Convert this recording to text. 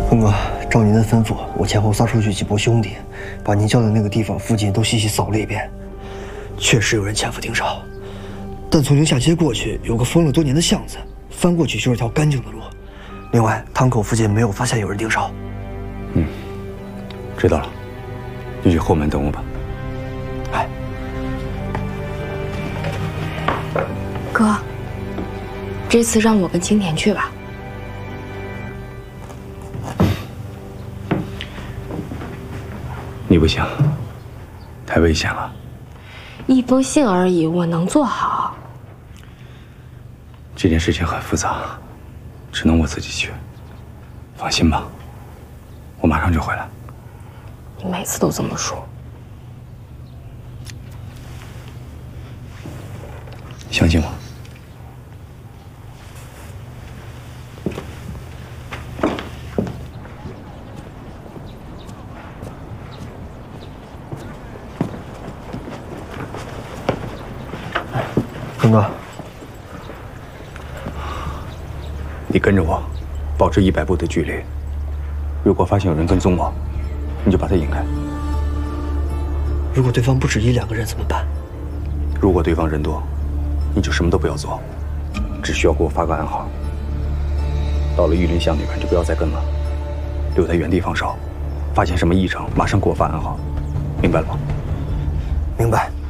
峰哥，照您的吩咐，我前后撒出去几波兄弟，把您叫的那个地方附近都细细扫了一遍，确实有人潜伏盯梢。但从宁夏街过去有个封了多年的巷子，翻过去就是条干净的路。另外，汤口附近没有发现有人盯梢。 知道了，你去后门等我吧。 哎， 哥，这次让我跟青田去吧。 你不行，太危险了。 一封信而已，我能做好？ 这件事情很复杂，只能我自己去。放心吧，我马上就回来。 你每次都这么说。 相信我。 峰哥， 你跟着我，保持100步的距离。如果发现有人跟踪我，你就把他引开。 如果对方不止1、2个人怎么办？ 如果对方人多，你就什么都不要做，只需要给我发个暗号。到了玉林巷那边就不要再跟了，留在原地放哨。发现什么异常，马上给我发暗号，明白了吗？ 明白。